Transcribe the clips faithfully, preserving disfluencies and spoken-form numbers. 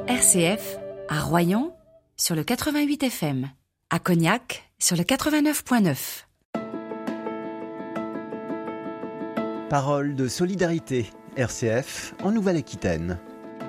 R C F, à Royan, sur le quatre-vingt-huit F M. À Cognac, sur le quatre-vingt-neuf virgule neuf. Parole de solidarité, R C F, en Nouvelle-Aquitaine.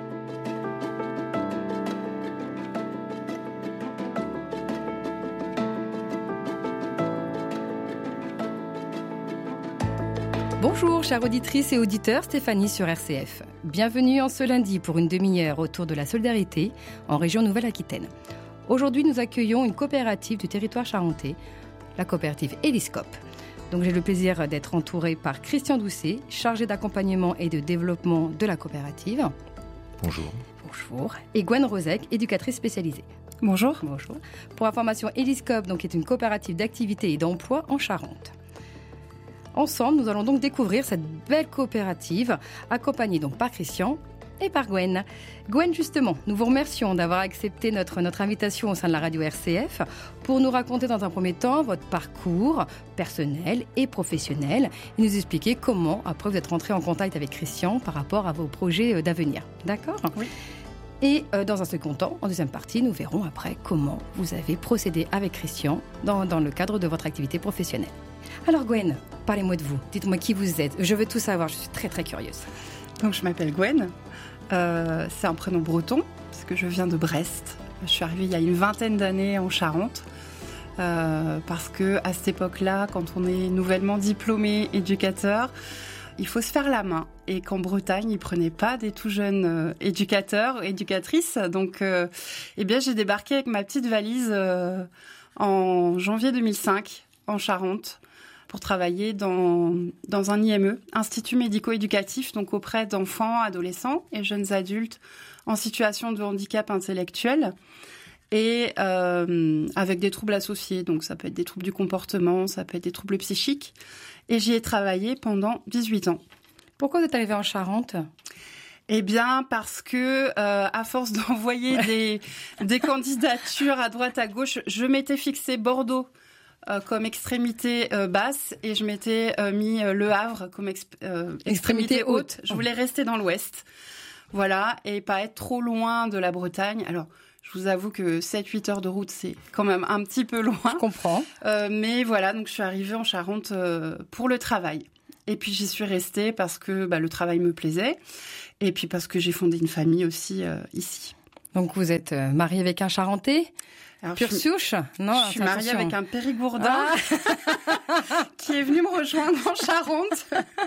Bonjour chères auditrices et auditeurs, Stéphanie sur R C F. Bienvenue en ce lundi pour une demi-heure autour de la solidarité en région Nouvelle-Aquitaine. Aujourd'hui, nous accueillons une coopérative du territoire charentais, la coopérative Eliscope. Donc j'ai le plaisir d'être entourée par Christian Doucet, chargé d'accompagnement et de développement de la coopérative. Bonjour. Bonjour. Et Gwen Rozek, éducatrice spécialisée. Bonjour. Bonjour. Pour information, Eliscope donc, est une coopérative d'activité et d'emploi en Charente. Ensemble, nous allons donc découvrir cette belle coopérative, accompagnée donc par Christian et par Gwen. Gwen, justement, nous vous remercions d'avoir accepté notre, notre invitation au sein de la radio R C F pour nous raconter dans un premier temps votre parcours personnel et professionnel et nous expliquer comment, après, vous êtes rentré en contact avec Christian par rapport à vos projets d'avenir. D'accord ? Oui. Et euh, dans un second temps, en deuxième partie, nous verrons après comment vous avez procédé avec Christian dans, dans le cadre de votre activité professionnelle. Alors Gwen, parlez-moi de vous. Dites-moi qui vous êtes. Je veux tout savoir, je suis très très curieuse. Donc je m'appelle Gwen. Euh, c'est un prénom breton parce que je viens de Brest. Je suis arrivée il y a une vingtaine d'années en Charente euh, parce que à cette époque-là, quand on est nouvellement diplômé éducateur, il faut se faire la main. Et qu'en Bretagne, ils prenaient pas des tout jeunes euh, éducateurs, éducatrices. Donc, euh, eh bien, j'ai débarqué avec ma petite valise euh, en janvier deux mille cinq en Charente pour travailler dans, dans un I M E, Institut médico-éducatif, donc auprès d'enfants, adolescents et jeunes adultes en situation de handicap intellectuel et euh, avec des troubles associés. Donc ça peut être des troubles du comportement, ça peut être des troubles psychiques. Et j'y ai travaillé pendant dix-huit ans. Pourquoi vous êtes arrivée en Charente ? Eh bien, parce que euh, à force d'envoyer ouais. des, des candidatures à droite, à gauche, je m'étais fixé Bordeaux Euh, comme extrémité euh, basse et je m'étais euh, mis euh, Le Havre comme exp- euh, extrémité, extrémité haute. haute. Je voulais rester dans l'ouest, voilà, et pas être trop loin de la Bretagne. Alors, je vous avoue que sept huit heures de route, c'est quand même un petit peu loin. Je comprends. Euh, mais voilà, donc je suis arrivée en Charente euh, pour le travail. Et puis j'y suis restée parce que bah, le travail me plaisait et puis parce que j'ai fondé une famille aussi euh, ici. Donc vous êtes euh, mariée avec un Charentais ? Alors, Pure je suis, souche ? Non, je suis mariée avec un Périgourdin ah. qui est venu me rejoindre en Charente.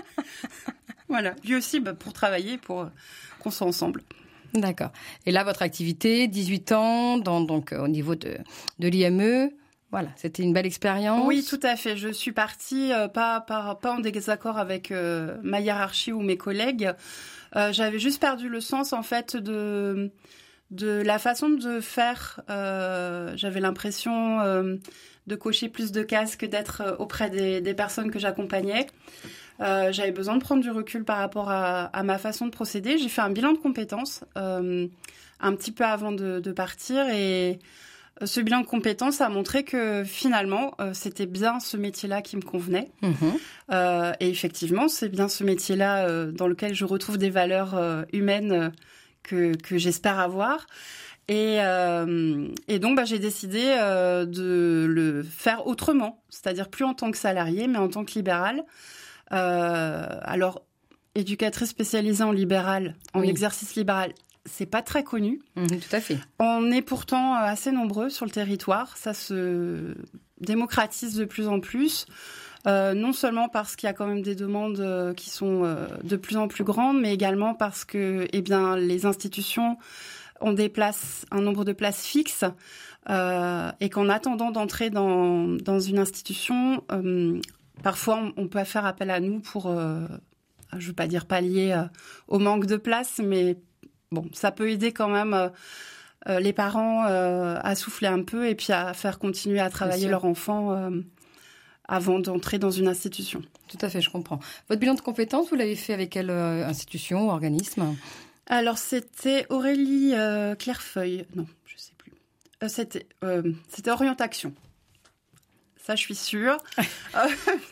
Voilà, lui aussi bah, pour travailler, pour qu'on soit ensemble. D'accord. Et là, votre activité, dix-huit ans, dans, donc au niveau de, de l'I M E, voilà, c'était une belle expérience. Oui, tout à fait. Je suis partie euh, pas, pas, pas en désaccord avec euh, ma hiérarchie ou mes collègues. Euh, j'avais juste perdu le sens, en fait, de... de la façon de faire. Euh, j'avais l'impression euh, de cocher plus de cases que d'être auprès des, des personnes que j'accompagnais. Euh, j'avais besoin de prendre du recul par rapport à, à ma façon de procéder. J'ai fait un bilan de compétences euh, un petit peu avant de, de partir et ce bilan de compétences a montré que finalement, euh, c'était bien ce métier-là qui me convenait. Mmh. Euh, et effectivement, c'est bien ce métier-là euh, dans lequel je retrouve des valeurs euh, humaines euh, que, que j'espère avoir. Et, euh, et donc, bah, j'ai décidé euh, de le faire autrement, c'est-à-dire plus en tant que salarié, mais en tant que libérale. Euh, alors, éducatrice spécialisée en libéral, en oui. exercice libéral, c'est pas très connu. Mmh, tout à fait. On est pourtant assez nombreux sur le territoire. Ça se démocratise de plus en plus. Euh, non seulement parce qu'il y a quand même des demandes euh, qui sont euh, de plus en plus grandes, mais également parce que, eh bien, les institutions ont des places, un nombre de places fixes, euh, et qu'en attendant d'entrer dans dans une institution, euh, parfois on, on peut faire appel à nous pour, euh, je veux pas dire pallier euh, au manque de place, mais bon, ça peut aider quand même. Euh, euh, les parents euh, à souffler un peu et puis à faire continuer à travailler leur enfant euh, avant d'entrer dans une institution. Tout à fait, je comprends. Votre bilan de compétences, vous l'avez fait avec quelle euh, institution, organisme ? Alors, c'était Aurélie euh, Clairefeuille. Non, je sais plus. Euh, c'était, euh, c'était Orientation. Ça, je suis sûre. euh,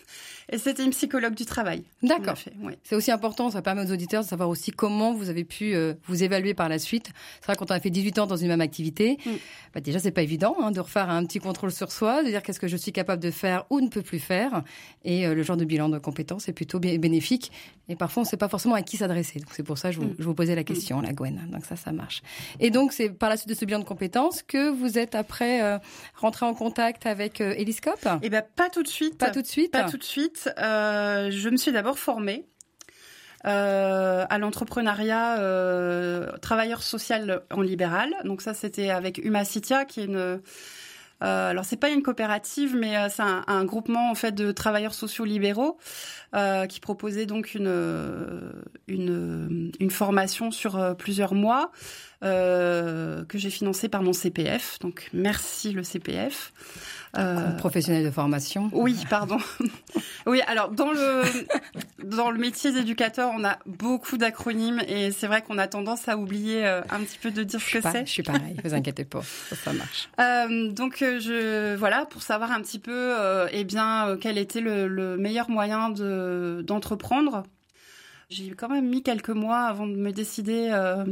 Et c'était une psychologue du travail. D'accord. Fait, oui. C'est aussi important, ça permet aux auditeurs de savoir aussi comment vous avez pu euh, vous évaluer par la suite. C'est vrai, quand on a fait dix-huit ans dans une même activité, mm. bah déjà, c'est pas évident hein, de refaire un petit contrôle sur soi, de dire qu'est-ce que je suis capable de faire ou ne peux plus faire. Et euh, le genre de bilan de compétences est plutôt bien, bénéfique. Et parfois, on ne sait pas forcément à qui s'adresser. Donc, c'est pour ça que je vous, mm. je vous posais la question, mm. la Gwen. Donc ça, ça marche. Et donc, c'est par la suite de ce bilan de compétences que vous êtes après euh, rentré en contact avec euh, Eliscope ? Eh ben, pas tout de suite. Pas tout de suite. Pas tout de suite. Euh, je me suis d'abord formée euh, à l'entrepreneuriat euh, travailleur social en libéral. Donc ça, c'était avec Humacitia, qui est une... Euh, alors c'est pas une coopérative, mais euh, c'est un, un groupement en fait de travailleurs sociaux libéraux euh, qui proposait donc une une une formation sur euh, plusieurs mois euh, que j'ai financée par mon C P F. Donc merci le C P F. Euh, professionnel de formation. Oui, pardon. Oui, alors dans le dans le métier d'éducateur, on a beaucoup d'acronymes et c'est vrai qu'on a tendance à oublier euh, un petit peu de dire ce que pas, c'est. Je suis pareil, vous inquiétez pas, ça, ça marche. Euh, donc je voilà pour savoir un petit peu, euh, eh bien euh, quel était le, le meilleur moyen de d'entreprendre. J'ai quand même mis quelques mois avant de me décider. Euh,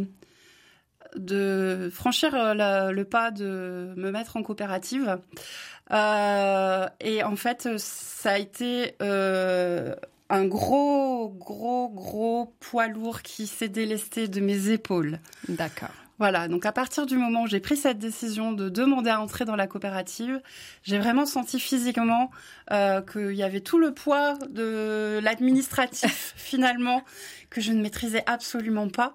de franchir la, le pas de me mettre en coopérative. Euh, et en fait, ça a été euh, un gros, gros, gros poids lourd qui s'est délesté de mes épaules. D'accord. Voilà, donc à partir du moment où j'ai pris cette décision de demander à entrer dans la coopérative, j'ai vraiment senti physiquement euh, qu'il y avait tout le poids de l'administratif, finalement, que je ne maîtrisais absolument pas.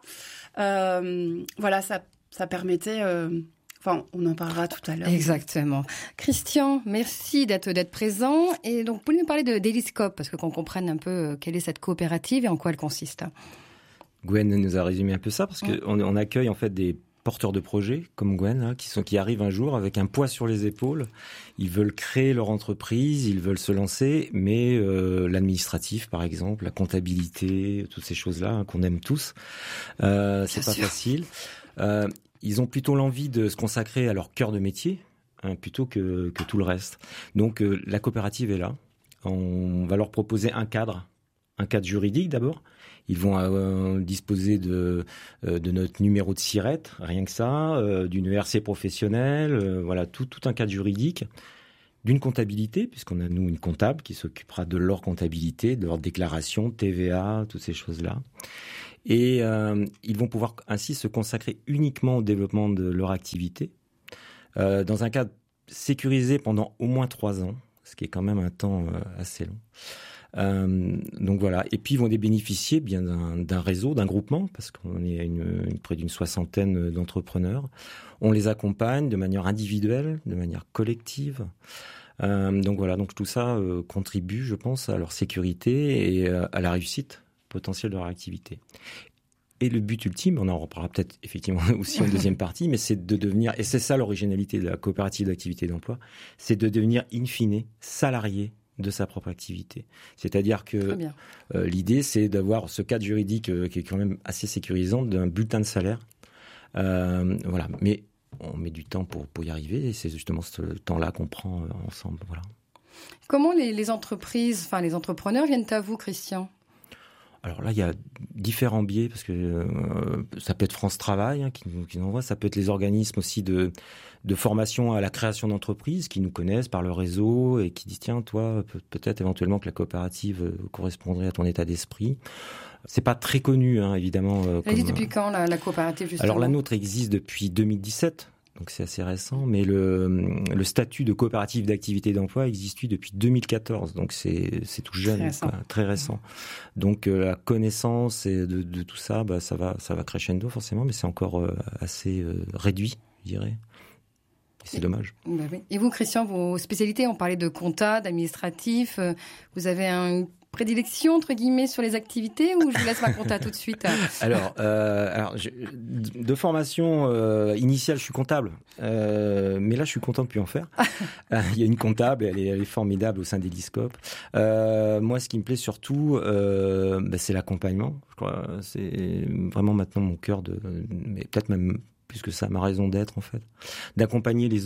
Euh, voilà, ça, ça permettait... Euh, enfin, on en parlera tout à l'heure. Exactement. Christian, merci d'être, d'être présent. Et donc, pouvez nous parler de d'Eliscope, parce que qu'on comprenne un peu quelle est cette coopérative et en quoi elle consiste. Gwen nous a résumé un peu ça, parce Ouais. qu'on on accueille en fait des porteurs de projets comme Gwen, hein, qui, sont, qui arrivent un jour avec un poids sur les épaules. Ils veulent créer leur entreprise, ils veulent se lancer, mais euh, l'administratif, par exemple, la comptabilité, toutes ces choses-là hein, qu'on aime tous, euh, c'est Bien pas sûr. facile. Euh, ils ont plutôt l'envie de se consacrer à leur cœur de métier, hein, plutôt que, que tout le reste. Donc euh, la coopérative est là. On va leur proposer un cadre, un cadre juridique d'abord. Ils vont euh, disposer de, euh, de notre numéro de SIRET, rien que ça, euh, d'une E R C professionnelle, euh, voilà, tout, tout un cadre juridique, d'une comptabilité, puisqu'on a, nous, une comptable qui s'occupera de leur comptabilité, de leur déclaration, T V A, toutes ces choses-là. Et euh, ils vont pouvoir ainsi se consacrer uniquement au développement de leur activité, euh, dans un cadre sécurisé pendant au moins trois ans, ce qui est quand même un temps euh, assez long. Euh, donc voilà. Et puis ils vont bénéficier bien d'un, d'un réseau, d'un groupement, parce qu'on est à une, une, près d'une soixantaine d'entrepreneurs. On les accompagne de manière individuelle, de manière collective. Euh, donc voilà. Donc tout ça euh, contribue, je pense, à leur sécurité et euh, à la réussite potentielle de leur activité. Et le but ultime, on en reparlera peut-être effectivement aussi en deuxième partie, mais c'est de devenir, et c'est ça l'originalité de la coopérative d'activité d'emploi, c'est de devenir in fine salarié de sa propre activité. C'est-à-dire que euh, l'idée, c'est d'avoir ce cadre juridique euh, qui est quand même assez sécurisant d'un bulletin de salaire. Euh, voilà. Mais on met du temps pour, pour y arriver et c'est justement ce temps-là qu'on prend euh, ensemble. Voilà. Comment les, les entreprises, enfin les entrepreneurs viennent à vous, Christian ? Alors là, il y a différents biais, parce que euh, ça peut être France Travail hein, qui, nous, qui nous envoie, ça peut être les organismes aussi de, de formation à la création d'entreprises qui nous connaissent par le réseau et qui disent « Tiens, toi, peut- peut-être éventuellement que la coopérative euh, correspondrait à ton état d'esprit ». C'est pas très connu, hein, évidemment. Euh, Elle existe comme, depuis quand, la, la coopérative, justement ? Alors la nôtre existe depuis deux mille dix-sept. Donc c'est assez récent, mais le, le statut de coopérative d'activité d'emploi existe depuis deux mille quatorze, donc c'est, c'est tout jeune, très récent. Quoi, très récent. Donc euh, la connaissance et de, de tout ça, bah, ça va, ça va crescendo forcément, mais c'est encore euh, assez euh, réduit, je dirais. Et c'est et, dommage. Bah oui. Et vous, Christian, vos spécialités, on parlait de compta, d'administratif, euh, vous avez un prédilection, entre guillemets, sur les activités ou je vous laisse ma compta tout de suite ? Alors, euh, alors je, de formation euh, initiale, je suis comptable. Euh, mais là, je suis content de plus en faire. euh, il y a une comptable, elle est, elle est formidable au sein d'Eliscope. Euh, moi, ce qui me plaît surtout, euh, bah, c'est l'accompagnement. Je crois, c'est vraiment maintenant mon cœur de... Mais peut-être même plus que ça, ma raison d'être, en fait. D'accompagner les autres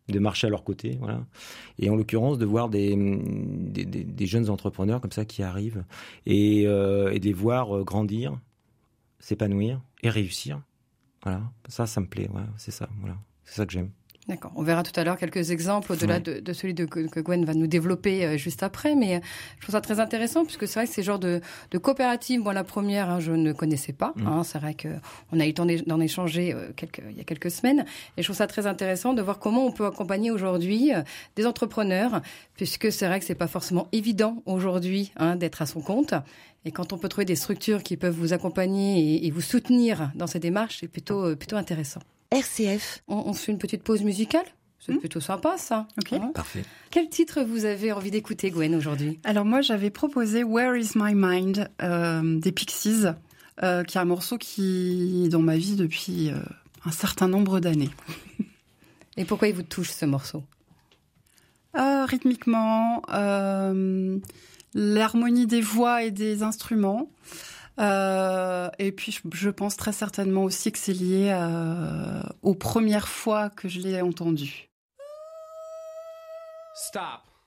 de marcher à leur côté, voilà. Et en l'occurrence, de voir des, des, des, des jeunes entrepreneurs comme ça qui arrivent et, euh, et de les voir grandir, s'épanouir et réussir. Voilà, ça, ça me plaît, ouais, c'est ça, voilà, c'est ça que j'aime. D'accord. On verra tout à l'heure quelques exemples au-delà ouais. de, de celui de, que Gwen va nous développer euh, juste après. Mais euh, je trouve ça très intéressant puisque c'est vrai que ces genres de, de coopératives, moi la première, hein, je ne connaissais pas. Mmh. Hein, c'est vrai qu'on a eu le temps d'en échanger euh, quelques, il y a quelques semaines. Et je trouve ça très intéressant de voir comment on peut accompagner aujourd'hui euh, des entrepreneurs, puisque c'est vrai que c'est pas forcément évident aujourd'hui hein, d'être à son compte. Et quand on peut trouver des structures qui peuvent vous accompagner et, et vous soutenir dans ces démarches, c'est plutôt, euh, plutôt intéressant. R C F. On, on fait une petite pause musicale. C'est mmh. plutôt sympa, ça. Ok. Hein Parfait. Quel titre vous avez envie d'écouter, Gwen, aujourd'hui ? Alors moi, j'avais proposé Where is my mind euh, des Pixies, euh, qui est un morceau qui est dans ma vie depuis euh, un certain nombre d'années. Et pourquoi il vous touche, ce morceau ? euh, Rythmiquement, euh, l'harmonie des voix et des instruments. Euh, et puis, je, je pense très certainement aussi que c'est lié à, aux premières fois que je l'ai entendu. Stop.